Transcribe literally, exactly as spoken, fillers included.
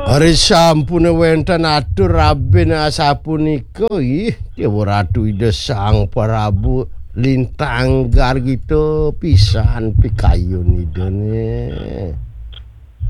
Ari sampune wonten atur raben sapunika ih Dewa Ratu Ida Sang Prabu Lintanggar gitu pisan pikayun idene.